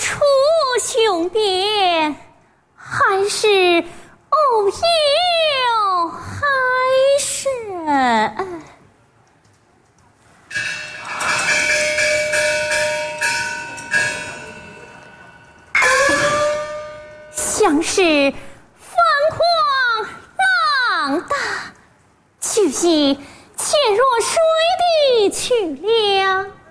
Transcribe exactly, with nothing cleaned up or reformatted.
出雄辩，还是偶有害甚？像是疯狂浪大，就已潜入水底去了。